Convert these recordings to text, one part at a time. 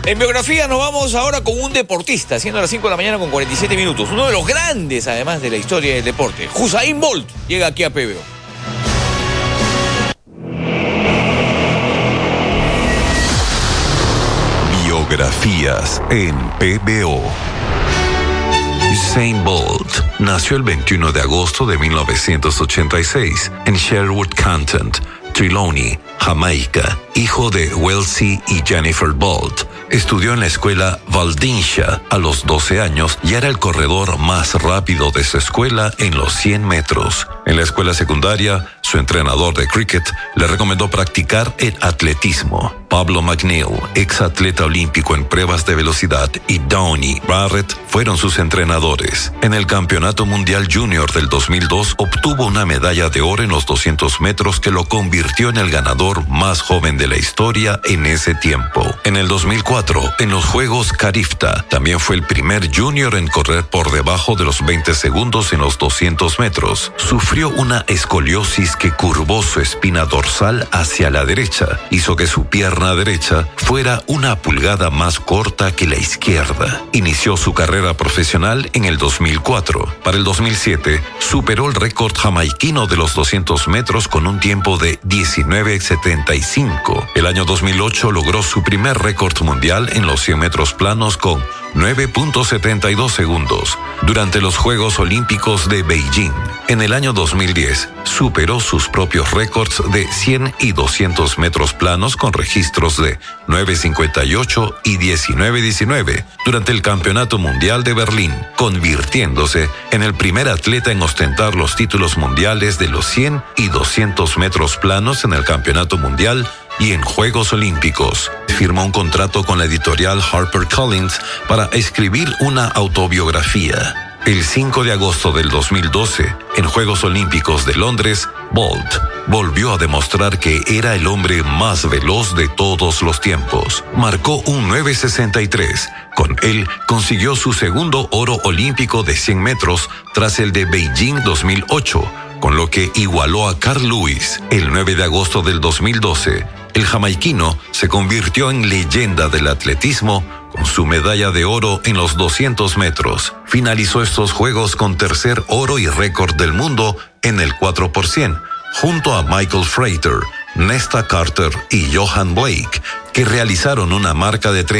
En biografía nos vamos ahora con un deportista, siendo las 5 de la mañana con 47 minutos. Uno de los grandes, además, de la historia del deporte. Usain Bolt llega aquí a PBO. Biografías en PBO. Usain Bolt nació el 21 de agosto de 1986 en Sherwood Canton, Trelawney, Jamaica, hijo de Wellesley y Jennifer Bolt. Estudió en la escuela Waldinsha a los 12 años y era el corredor más rápido de su escuela en los 100 metros. En la escuela secundaria, su entrenador de cricket le recomendó practicar el atletismo. Pablo McNeil, ex atleta olímpico en pruebas de velocidad, y Downey Barrett fueron sus entrenadores. En el Campeonato Mundial Junior del 2002 obtuvo una medalla de oro en los 200 metros que lo convirtió en el ganador más joven de la historia en ese tiempo. En el 2004, en los Juegos Carifta, también fue el primer junior en correr por debajo de los 20 segundos en los 200 metros. Sufrió una escoliosis que curvó su espina dorsal hacia la derecha, hizo que su pierna derecha fuera una pulgada más corta que la izquierda. Inició su carrera profesional en el 2004. Para el 2007, superó el récord jamaiquino de los 200 metros con un tiempo de 19:75. El año 2008 logró su primer récord mundial en los 100 metros planos con 9.72 segundos durante los Juegos Olímpicos de Beijing. En el año 2010, superó sus propios récords de 100 y 200 metros planos con registros de 9.58 y 19.19 durante el Campeonato Mundial de Berlín, convirtiéndose en el primer atleta en ostentar los títulos mundiales de los 100 y 200 metros planos en el Campeonato Mundial y en Juegos Olímpicos. Firmó un contrato con la editorial HarperCollins para escribir una autobiografía. El 5 de agosto del 2012, en Juegos Olímpicos de Londres, Bolt volvió a demostrar que era el hombre más veloz de todos los tiempos. Marcó un 9.63. Con él consiguió su segundo oro olímpico de 100 metros tras el de Beijing 2008, con lo que igualó a Carl Lewis. El 9 de agosto del 2012, el jamaiquino se convirtió en leyenda del atletismo con su medalla de oro en los 200 metros. Finalizó estos Juegos con tercer oro y récord del mundo en el 4%, junto a Michael Frater, Nesta Carter y Johan Blake, que realizaron una marca de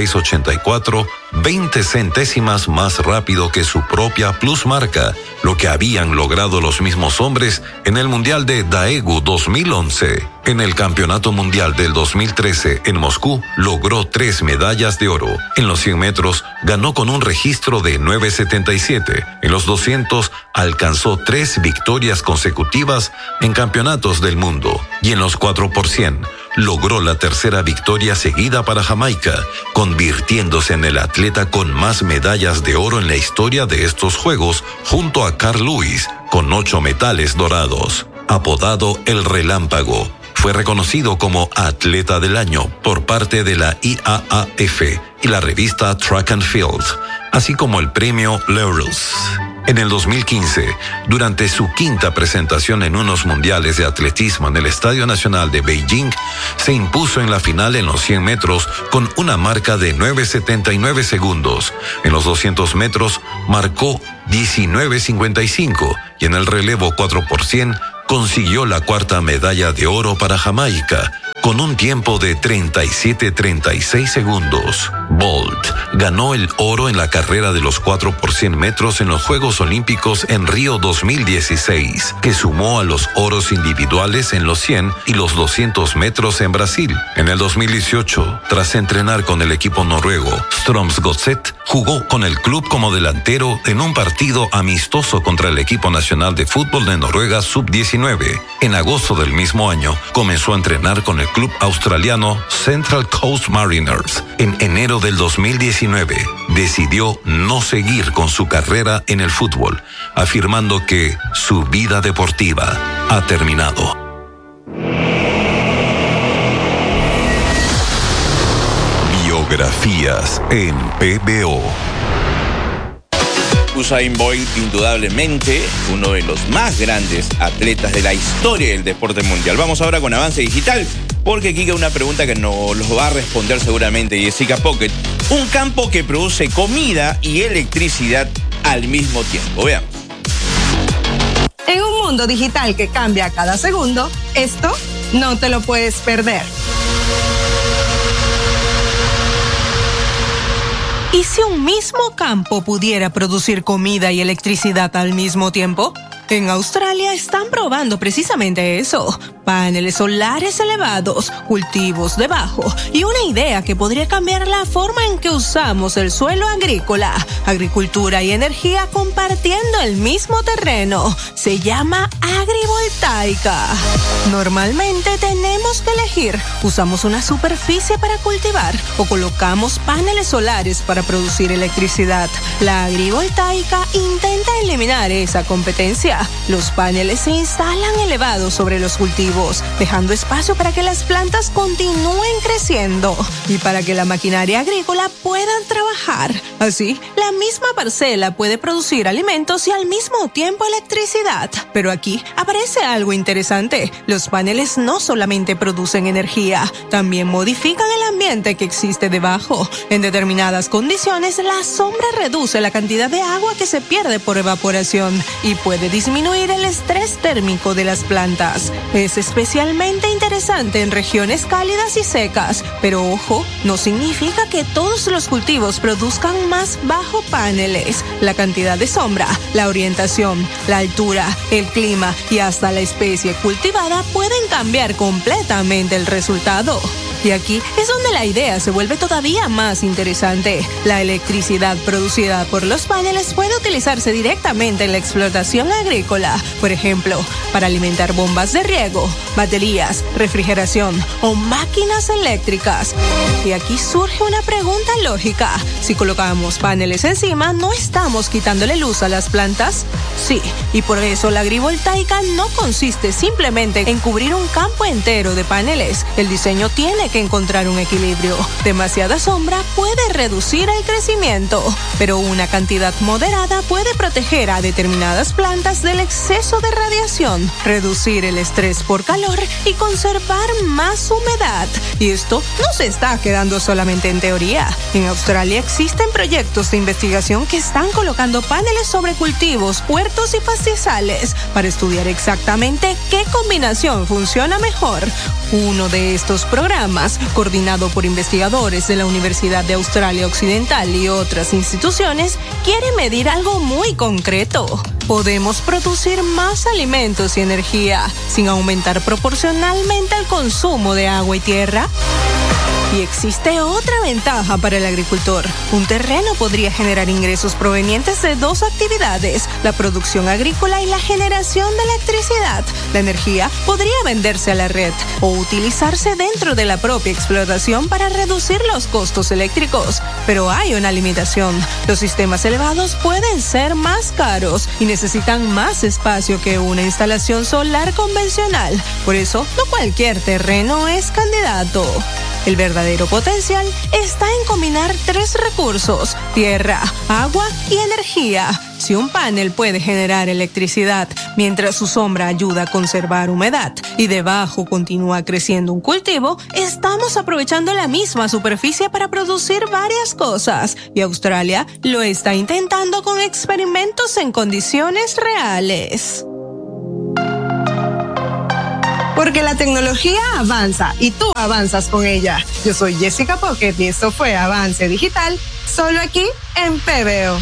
36.84, 20 centésimas más rápido que su propia plusmarca, lo que habían logrado los mismos hombres en el Mundial de Daegu 2011. En el Campeonato Mundial del 2013 en Moscú, logró 3 medallas de oro. En los 100 metros, ganó con un registro de 9.77. En los 200, alcanzó 3 victorias consecutivas en campeonatos del mundo. Y en los 4%, logró la tercera victoria seguida para Jamaica, convirtiéndose en el atleta con más medallas de oro en la historia de estos Juegos, junto a Carl Lewis, con 8 metales dorados. Apodado El Relámpago, fue reconocido como Atleta del Año por parte de la IAAF y la revista Track and Field, así como el premio Laurels. En el 2015, durante su quinta presentación en unos mundiales de atletismo en el Estadio Nacional de Beijing, se impuso en la final en los 100 metros con una marca de 9.79 segundos. En los 200 metros marcó 19.55 y en el relevo 4% consiguió la cuarta medalla de oro para Jamaica, con un tiempo de 37.36 segundos. Bolt ganó el oro en la carrera de los 4 por 100 metros en los Juegos Olímpicos en Río 2016, que sumó a los oros individuales en los 100 y los 200 metros en Brasil. En el 2018, tras entrenar con el equipo noruego Strømsgodset, jugó con el club como delantero en un partido amistoso contra el equipo nacional de fútbol de Noruega Sub-19. En agosto del mismo año, comenzó a entrenar con el club australiano Central Coast Mariners. En enero del 2019, decidió no seguir con su carrera en el fútbol, afirmando que su vida deportiva ha terminado. Biografías en PBO. Usain Bolt, indudablemente uno de los más grandes atletas de la historia del deporte mundial. Vamos ahora con Avance Digital. porque aquí hay una pregunta que nos los va a responder seguramente Jessica Pocket. Un campo que produce comida y electricidad al mismo tiempo. Veamos. En un mundo digital que cambia cada segundo, esto no te lo puedes perder. ¿Y si un mismo campo pudiera producir comida y electricidad al mismo tiempo? En Australia están probando precisamente eso. Paneles solares elevados, cultivos debajo y una idea que podría cambiar la forma en que usamos el suelo agrícola. Agricultura y energía compartiendo el mismo terreno. Se llama agrivoltaica. Normalmente tenemos que elegir. Usamos una superficie para cultivar o colocamos paneles solares para producir electricidad. La agrivoltaica intenta eliminar esa competencia. Los paneles se instalan elevados sobre los cultivos, dejando espacio para que las plantas continúen creciendo y para que la maquinaria agrícola pueda trabajar. Así, la misma parcela puede producir alimentos y al mismo tiempo electricidad. Pero aquí aparece algo interesante. Los paneles no solamente producen energía, también modifican el ambiente que existe debajo. En determinadas condiciones, la sombra reduce la cantidad de agua que se pierde por evaporación y puede disminuir el estrés térmico de las plantas. Es especialmente interesante en regiones cálidas y secas, pero ojo, no significa que todos los cultivos produzcan más bajo paneles. La cantidad de sombra, la orientación, la altura, el clima y hasta la especie cultivada pueden cambiar completamente el resultado. Y aquí es donde la idea se vuelve todavía más interesante. La electricidad producida por los paneles puede utilizarse directamente en la explotación agrícola, por ejemplo, para alimentar bombas de riego, baterías, refrigeración o máquinas eléctricas. Y aquí surge una pregunta lógica. Si colocamos paneles encima, ¿no estamos quitándole luz a las plantas? Sí, y por eso la agrivoltaica no consiste simplemente en cubrir un campo entero de paneles. El diseño tiene que encontrar un equilibrio. Demasiada sombra puede reducir el crecimiento, pero una cantidad moderada puede proteger a determinadas plantas del exceso de radiación, reducir el estrés por calor y conservar más humedad. Y esto no se está quedando solamente en teoría. En Australia existen proyectos de investigación que están colocando paneles sobre cultivos, huertos y pastizales para estudiar exactamente qué combinación funciona mejor. Uno de estos programas, coordinado por investigadores de la Universidad de Australia Occidental y otras instituciones, quiere medir algo muy concreto. ¿Podemos producir más alimentos y energía sin aumentar proporcionalmente el consumo de agua y tierra? Y existe otra ventaja para el agricultor. Un terreno podría generar ingresos provenientes de dos actividades, la producción agrícola y la generación de electricidad. La energía podría venderse a la red o utilizarse dentro de la propia explotación para reducir los costos eléctricos. Pero hay una limitación. Los sistemas elevados pueden ser más caros y necesitan más espacio que una instalación solar convencional. Por eso, no cualquier terreno es candidato. El verdadero potencial está en combinar tres recursos: tierra, agua y energía. Si un panel puede generar electricidad mientras su sombra ayuda a conservar humedad y debajo continúa creciendo un cultivo, estamos aprovechando la misma superficie para producir varias cosas. Y Australia lo está intentando con experimentos en condiciones reales. Porque la tecnología avanza y tú avanzas con ella. Yo soy Jessica Pocket y esto fue Avance Digital, solo aquí en PBO.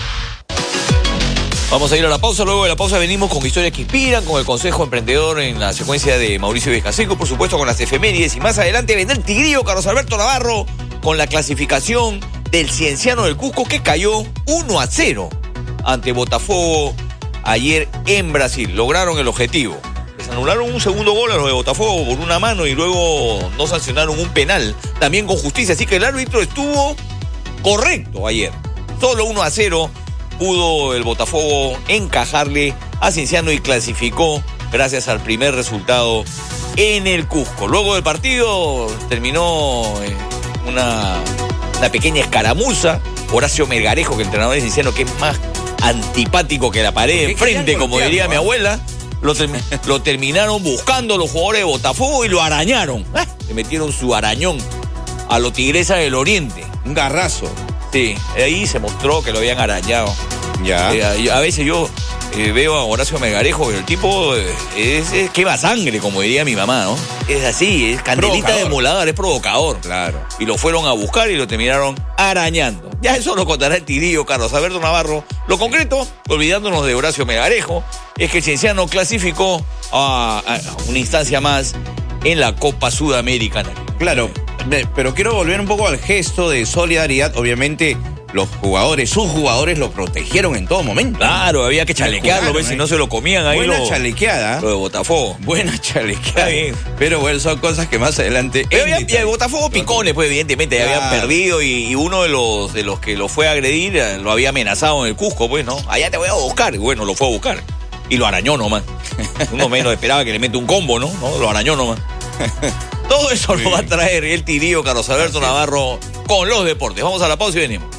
Vamos a ir a la pausa. Luego de la pausa venimos con historias que inspiran, con el Consejo Emprendedor en la secuencia de Mauricio Vescaseco, por supuesto con las efemérides, y más adelante vendrá el tigrillo Carlos Alberto Navarro con la clasificación del Cienciano del Cusco, que cayó 1-0 ante Botafogo ayer en Brasil. Lograron el objetivo. Les anularon un segundo gol a los de Botafogo por una mano y luego no sancionaron un penal, también con justicia. Así que el árbitro estuvo correcto ayer. Solo 1-0 pudo el Botafogo encajarle a Cienciano y clasificó gracias al primer resultado en el Cusco. Luego del partido terminó una pequeña escaramuza. Horacio Melgarejo, que el entrenador de Cienciano, que es más antipático que la pared enfrente, como diría mi abuela, Lo terminaron buscando los jugadores de Botafogo y lo arañaron. Le metieron su arañón a los Tigresas del Oriente. Un garrazo. Sí, ahí se mostró que lo habían arañado. Ya. A veces yo veo a Horacio Melgarejo, pero el tipo quema sangre, como diría mi mamá, ¿no? Es así, es candelita de emulador, es provocador. Claro. Y lo fueron a buscar y lo terminaron arañando. Ya eso lo contará el tigrillo Carlos Alberto Navarro. Lo concreto, olvidándonos de Horacio Melgarejo, es que el Cienciano clasificó a una instancia más en la Copa Sudamericana. Claro, pero quiero volver un poco al gesto de solidaridad. Obviamente, sus jugadores lo protegieron en todo momento. Claro, había que chalequearlo, ¿ves? Si no se lo comían ahí. Buena chalequeada. Lo de Botafogo. Buena chalequeada. Pero bueno, son cosas que más adelante... Pero y el Botafogo picones, pues evidentemente, claro. Habían perdido y uno de los que lo fue a agredir lo había amenazado en el Cusco, pues, ¿no? Allá te voy a buscar. Y bueno, lo fue a buscar. Y lo arañó nomás. Uno menos esperaba que le mete un combo, ¿no? Lo arañó nomás. Todo eso lo va a traer el tigrillo Carlos Alberto Navarro con los deportes. Vamos a la pausa y venimos.